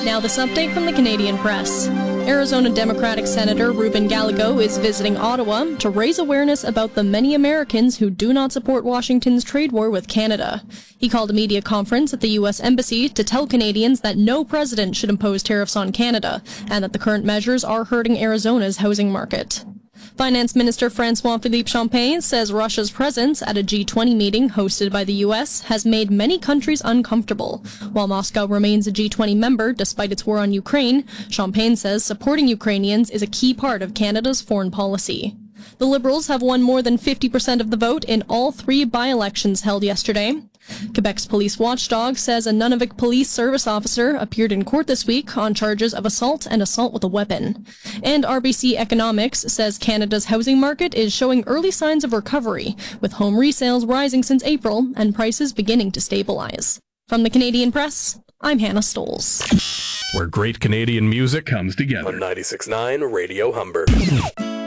Now this update from the Canadian Press. Arizona Democratic Senator Ruben Gallego is visiting Ottawa to raise awareness about the many Americans who do not support Washington's trade war with Canada. He called a media conference at the U.S. Embassy to tell Canadians that no president should impose tariffs on Canada, and that the current measures are hurting Arizona's housing market. Finance Minister François-Philippe Champagne says Russia's presence at a G20 meeting hosted by the U.S. has made many countries uncomfortable. While Moscow remains a G20 member despite its war on Ukraine, Champagne says supporting Ukrainians is a key part of Canada's foreign policy. The Liberals have won more than 50% of the vote in all 3 by-elections held yesterday. Quebec's police watchdog says a Nunavut police service officer appeared in court this week on charges of assault and assault with a weapon. And RBC Economics says Canada's housing market is showing early signs of recovery, with home resales rising since April and prices beginning to stabilize. From the Canadian Press, I'm Hannah Stoles. Where great Canadian music comes together. On 96.9 Radio Humber.